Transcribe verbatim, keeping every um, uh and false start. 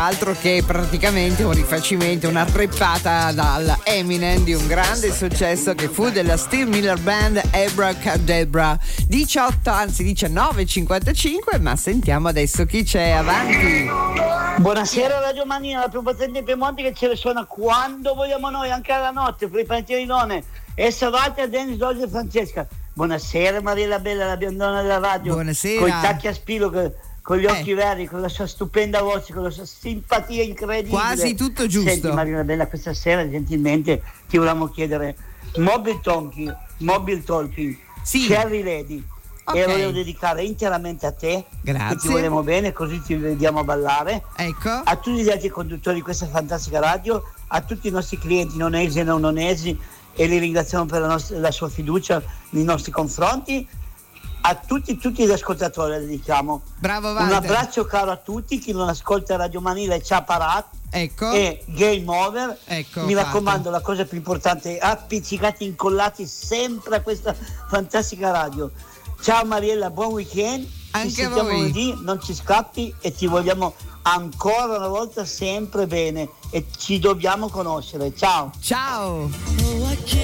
altro che praticamente un rifacimento, una reppata dal Eminem di un grande successo che fu della Steve Miller Band, Abracadabra. diciotto, anzi diciannove e cinquantacinque, ma sentiamo adesso chi c'è, avanti. Buonasera Radio Mania, la più potente Piemonte che ce le suona quando vogliamo noi, anche alla notte, per i Panterinone. E Salvate a Dennis, Giorgio e Francesca. Buonasera Mariella Bella, la biondona della radio. Buonasera. Con i tacchi a spillo, che, con gli occhi eh. verdi, con la sua stupenda voce, con la sua simpatia incredibile. Quasi tutto giusto. Senti Mariella Bella, questa sera gentilmente ti volevamo chiedere Mobile Talking, Mobile Talking, sì. Cherry Lady. Okay. E lo volevo dedicare interamente a te. Grazie. Che ti vogliamo bene, così ti vediamo a ballare. Ecco. A tutti gli altri conduttori di questa fantastica radio, a tutti i nostri clienti nonesi e non nonesi, e li ringraziamo per la, nostra, la sua fiducia nei nostri confronti. A tutti tutti gli ascoltatori le dedichiamo. Bravo Walter. Un abbraccio caro a tutti, chi non ascolta Radio Manila e Ciaparat. Ecco. E Game Over. Ecco, mi fatto. raccomando, la cosa più importante, appiccicati, incollati sempre a questa fantastica radio. Ciao Mariella, buon weekend. Anche ci sentiamo voi. lunedì, non ci scappi e ti vogliamo ancora una volta sempre bene e ci dobbiamo conoscere. Ciao. Ciao.